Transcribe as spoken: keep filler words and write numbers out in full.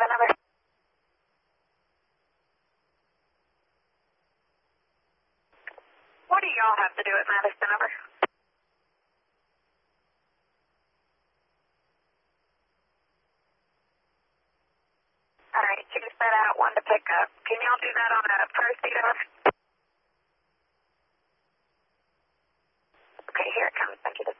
seven over. What do y'all have to do at Madison over? All right, two set out, one to pick up. Can y'all do that on a proceed over? Okay, here it comes. Thank you.